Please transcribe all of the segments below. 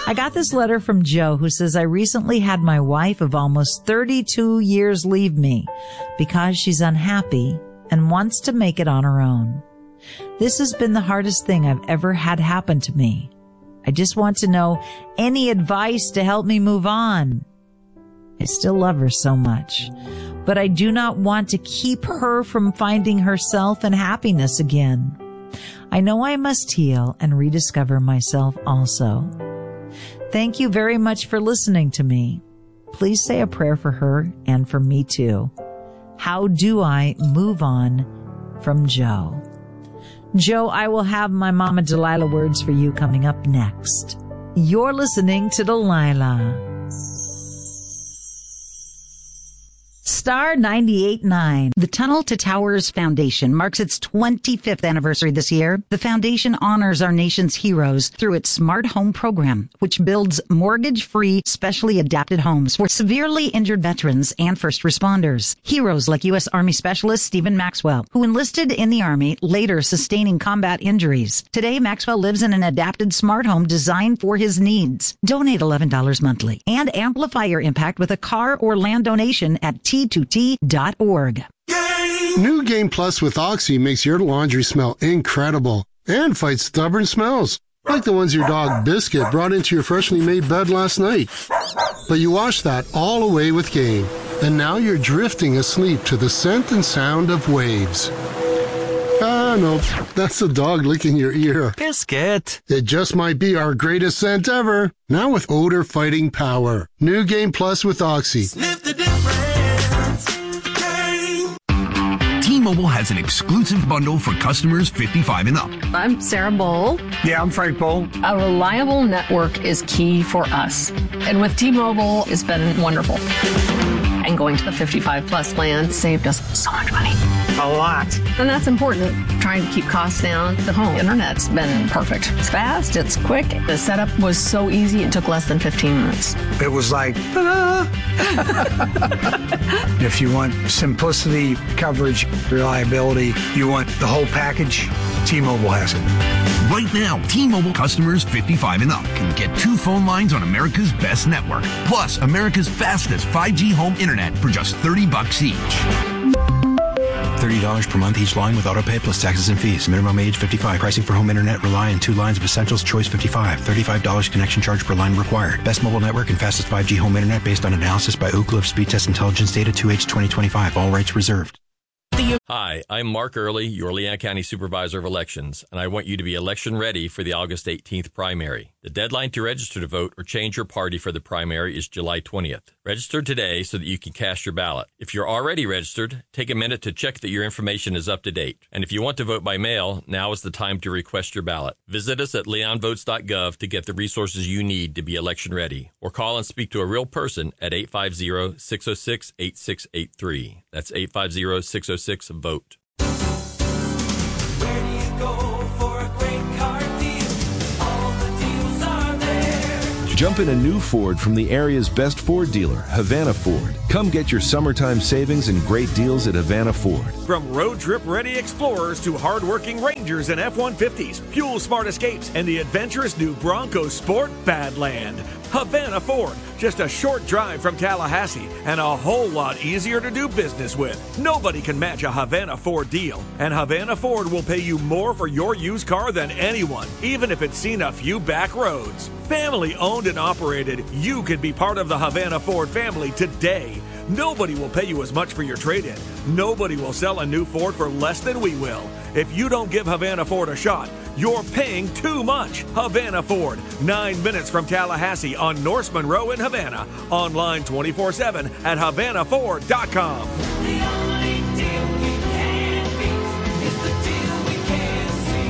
I got this letter from Joe, who says, I recently had my wife of almost 32 years leave me because she's unhappy and wants to make it on her own. This has been the hardest thing I've ever had happen to me. I just want to know any advice to help me move on. I still love her so much, but I do not want to keep her from finding herself and happiness again. I know I must heal and rediscover myself also. Thank you very much for listening to me. Please say a prayer for her and for me too. How do I move on? From Joe. Joe, I will have my Mama Delilah words for you coming up next. You're listening to Delilah. Star 98.9. The Tunnel to Towers Foundation marks its 25th anniversary this year. The foundation honors our nation's heroes through its Smart Home program, which builds mortgage-free, specially adapted homes for severely injured veterans and first responders. Heroes like U.S. Army Specialist Stephen Maxwell, who enlisted in the Army, later sustaining combat injuries. Today, Maxwell lives in an adapted smart home designed for his needs. Donate $11 monthly and amplify your impact with a car or land donation at T2T.org. New Game Plus with Oxy makes your laundry smell incredible and fights stubborn smells, like the ones your dog Biscuit brought into your freshly made bed last night. But you washed that all away with Game, and now you're drifting asleep to the scent and sound of waves. Ah, no, that's the dog licking your ear. Biscuit. It just might be our greatest scent ever. Now with odor-fighting power. New Game Plus with Oxy. Sniff the difference. T-Mobile has an exclusive bundle for customers 55 and up. I'm Sarah Bowl. Yeah, I'm Frank Bowl. A reliable network is key for us. And with T-Mobile, it's been wonderful. And going to the 55 plus plan saved us so much money. A lot. And that's important. Trying to keep costs down. The home internet's been perfect. It's fast, it's quick. The setup was so easy, it took less than 15 minutes. It was like, ta-da! If you want simplicity, coverage, reliability, you want the whole package, T-Mobile has it. Right now, T-Mobile customers 55 and up can get 2 phone lines on America's best network, plus America's fastest 5G home internet for just $30 each. $30 per month each line with auto pay plus taxes and fees. Minimum age 55. Pricing for home internet rely on 2 lines of Essentials Choice 55. $35 connection charge per line required. Best mobile network and fastest 5G home internet based on analysis by Ookla of Speed Test Intelligence data 2H 2025. All rights reserved. Hi, I'm Mark Early, your Leon County Supervisor of Elections, and I want you to be election ready for the August 18th primary. The deadline to register to vote or change your party for the primary is July 20th. Register today so that you can cast your ballot. If you're already registered, take a minute to check that your information is up to date. And if you want to vote by mail, now is the time to request your ballot. Visit us at leonvotes.gov to get the resources you need to be election ready, or call and speak to a real person at 850-606-8683. That's 850-606-VOTE. Where do you go for a great car deal? All the deals are there. Jump in a new Ford from the area's best Ford dealer, Havana Ford. Come get your summertime savings and great deals at Havana Ford. From road trip ready Explorers to hard-working Rangers and F-150s, fuel smart Escapes, and the adventurous new Bronco Sport Badland. Havana Ford, just a short drive from Tallahassee and a whole lot easier to do business with. Nobody can match a Havana Ford deal, and Havana Ford will pay you more for your used car than anyone, even if it's seen a few back roads. Family owned and operated, you can be part of the Havana Ford family today. Nobody will pay you as much for your trade-in. Nobody will sell a new Ford for less than we will. If you don't give Havana Ford a shot, you're paying too much. Havana Ford, 9 minutes from Tallahassee on Norse Monroe in Havana. Online 24/7 at HavanaFord.com. The only deal we can beat is the deal we can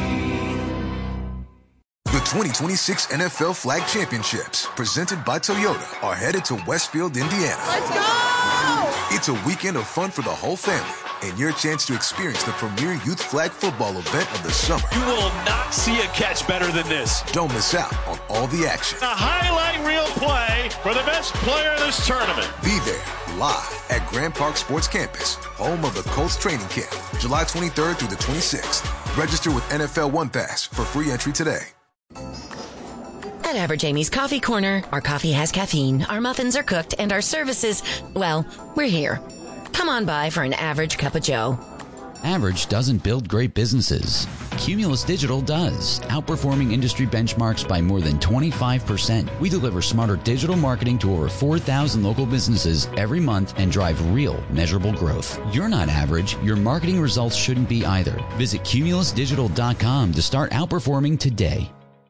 see. The 2026 NFL Flag Championships, presented by Toyota, are headed to Westfield, Indiana. Let's go! It's a weekend of fun for the whole family, and your chance to experience the premier youth flag football event of the summer. You will not see a catch better than this. Don't miss out on all the action. A highlight reel play for the best player in this tournament. Be there live at Grand Park Sports Campus, home of the Colts training camp, July 23rd through the 26th. Register with NFL One Pass for free entry today. At Average Amy's Coffee Corner, our coffee has caffeine, our muffins are cooked, and our services, well, we're here. Come on by for an average cup of joe. Average doesn't build great businesses. Cumulus Digital does, outperforming industry benchmarks by more than 25%. We deliver smarter digital marketing to over 4,000 local businesses every month and drive real, measurable growth. You're not average. Your marketing results shouldn't be either. Visit cumulusdigital.com to start outperforming today.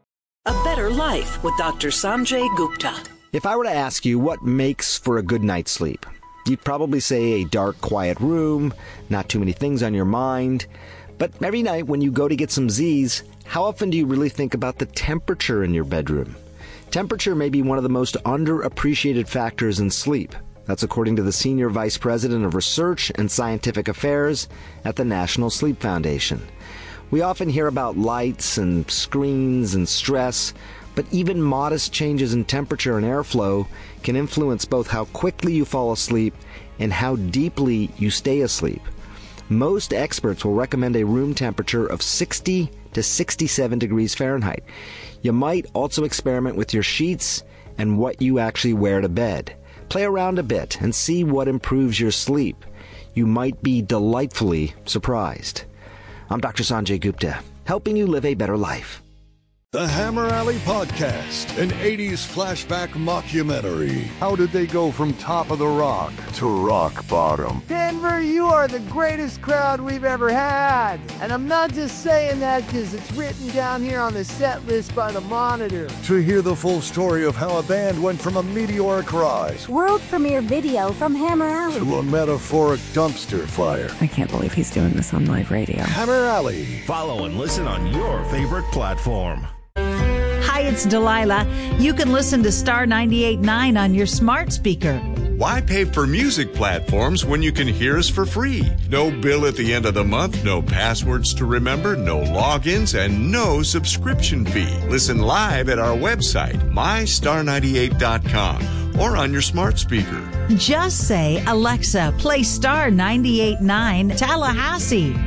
A Better Life with Dr. Sanjay Gupta. If I were to ask you what makes for a good night's sleep, you'd probably say a dark, quiet room, not too many things on your mind. But every night when you go to get some Z's, how often do you really think about the temperature in your bedroom? Temperature may be one of the most underappreciated factors in sleep. That's according to the Senior Vice President of Research and Scientific Affairs at the National Sleep Foundation. We often hear about lights and screens and stress, but even modest changes in temperature and airflow can influence both how quickly you fall asleep and how deeply you stay asleep. Most experts will recommend a room temperature of 60 to 67 degrees Fahrenheit. You might also experiment with your sheets and what you actually wear to bed. Play around a bit and see what improves your sleep. You might be delightfully surprised. I'm Dr. Sanjay Gupta, helping you live a better life. The Hammer Alley Podcast, an 80s flashback mockumentary. How did they go from top of the rock to rock bottom? Denver, you are the greatest crowd we've ever had. And I'm not just saying that because it's written down here on the set list by the Monitor. To hear the full story of how a band went from a meteoric rise, world premiere video from Hammer Alley, to a metaphoric dumpster fire. I can't believe he's doing this on live radio. Hammer Alley. Follow and listen on your favorite platform. Hi, it's Delilah. You can listen to Star 98.9 on your smart speaker. Why pay for music platforms when you can hear us for free? No bill at the end of the month, no passwords to remember, no logins, and no subscription fee. Listen live at our website, mystar98.com, or on your smart speaker. Just say, Alexa, play Star 98.9 Tallahassee.